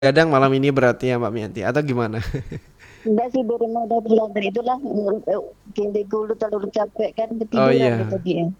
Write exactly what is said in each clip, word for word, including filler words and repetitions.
Gadang malam ini berarti ya Mbak Mianti atau gimana? Enggak sih, baru mau udah bilang tadi itulah, kindiku lu terlalu capek kan Oh ketiduran deh iya, tadi ya.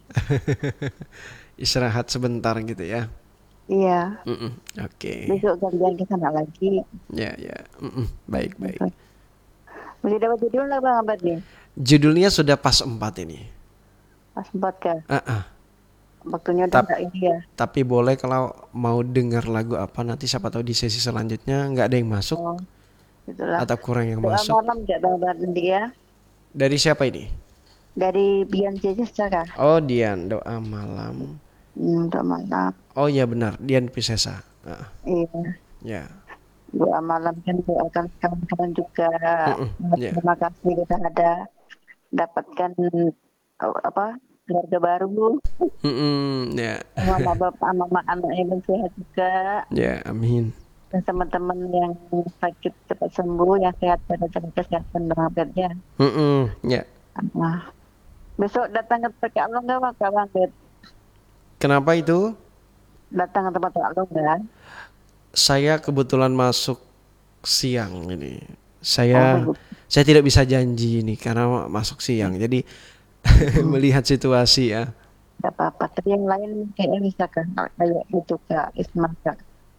istirahat sebentar gitu ya. Iya, Mm-mm, oke, besok gantian ke sana lagi. ya ya, mm-mm, baik baik. Masih dapat judul nggak Bang Abad nih? Judulnya sudah pas empat ini. Pas empat kan? Ah, ah. Waktunya udah Tap- nggak ini ya. tapi boleh kalau mau dengar lagu apa nanti siapa tahu di sesi selanjutnya nggak ada yang masuk Oh, itulah. atau kurang yang Doa masuk. malam nggak Bang Abad nanti ya? Dari siapa ini? Dari Bian Cesca kah? Oh Dian, doa malam. Hmm, doa malam. Oh iya benar, Dian Piscesa. Ah, Iya, ya, doa malam kan doakan kawan-kawan juga. mm-mm, ya, Terima kasih kita ada dapatkan eh, apa keluarga baru. mm-mm, ya, Mama bapak mama anak yang sehat juga, ya, amin. dan teman-teman yang sakit cepat sembuh, yang sehat pada jaga kesehatan berabadnya. Mm-mm, ya. Nah, besok datang ke P K lo nggak Pak Bang Bet? Kenapa itu? Datang ke tempat lo nggak? Saya kebetulan masuk siang ini. Oh Saya begitu. saya tidak bisa janji ini karena masuk siang. Jadi Hmm, melihat situasi ya. nggak apa-apa. Tapi yang lain kayaknya bisa kan, kayak gitu Kak Isma Kak.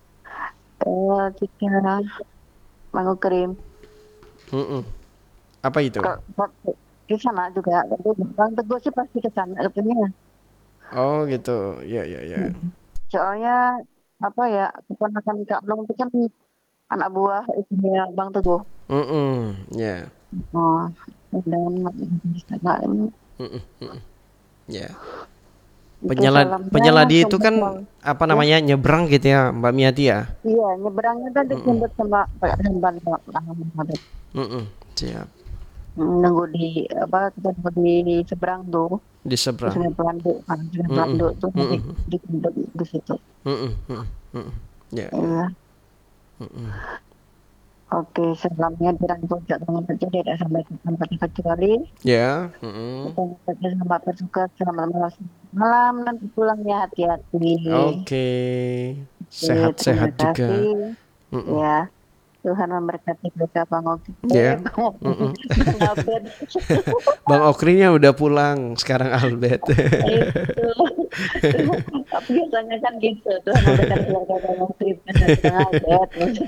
Eh, jika Mangu Krim, Mm-mm. Apa itu? kalau kalau di sana juga, Bang Teguh sih pasti ke sana katanya. Oh gitu. Ya ya ya. Hmm. Soalnya apa ya, keponakan Kak Long itu kan anak buah ibunya Bang Teguh. Mm-mm. Ya. Oh, dengan ini Mm-mm. Ya. itu Penyela salamnya penyeladi itu sumber kan waras. apa Ya, namanya nyebrang gitu ya Mbak Miati ya. iya nyeberangnya kan Mm-mm. disebut sama Pak Remban Pak Muhammad. Mm-mm. Siap. Nunggu di apa kita nunggu di seberang tuh Di di seberang. Sungai Pelandu, kan Sungai Mm-mm. Pelandu tuh nanti Mm-mm. di di, di situ. Mm-mm. Mm-mm. Mm-mm. Ya ya. Iya. Mm-mm. Oke, salamnya dirangkul jangan saja tidak sampai ke tempat kecuali Ya. Mm-mm. kita saja sama bersuka selamat malam malam nanti pulangnya hati-hati. Oke, Oke, terima sehat-sehat juga. kasih. Mm-mm. Ya, Tuhan memberkati kita Bang Oki. Eh, Ya, Bang Oki. mm-mm. Bang Abed. Bang Okrinya udah pulang sekarang Albert. Itu. Tapi biasanya kan gitu. Tuhan memberkati keluarga Bang Oki. Bang Abed.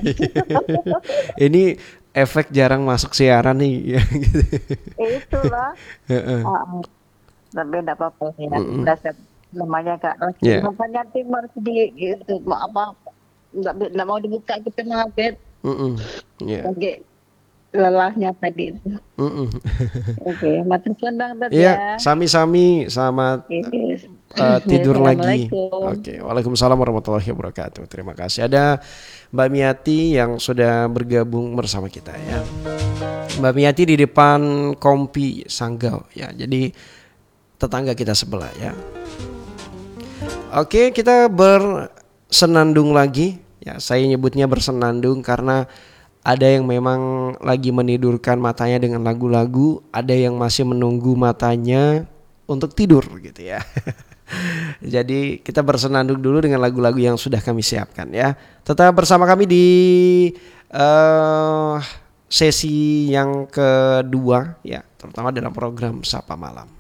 Ini efek jarang masuk siaran nih, ya gitu. Itulah. Heeh. Ah, ah. Tapi enggak apa-apa ya. Mm-mm. Berasa namanya Kak. Lagi Ya, makanya timur sedih gitu. Apa enggak enggak mau dibuka gitu Bang Abed. mm-mm. Ya, Lagi lelahnya tadi itu. mm-mm. Oke, matur suwun Bang Abed Iya, ya. sami-sami. Selamat Oke. eh, Ya, tidur lagi. assalamualaikum. Oke, waalaikumsalam warahmatullahi wabarakatuh. Terima kasih. Ada Mbak Miati yang sudah bergabung bersama kita ya. Mbak Miati di depan Kompi Sanggau ya. Jadi tetangga kita sebelah ya. Oke, kita bersenandung lagi. Ya, saya nyebutnya bersenandung karena ada yang memang lagi menidurkan matanya dengan lagu-lagu, ada yang masih menunggu matanya untuk tidur gitu ya. Jadi kita bersenandung dulu dengan lagu-lagu yang sudah kami siapkan ya. Tetap bersama kami di uh, sesi yang kedua ya, terutama dalam program Sapa Malam.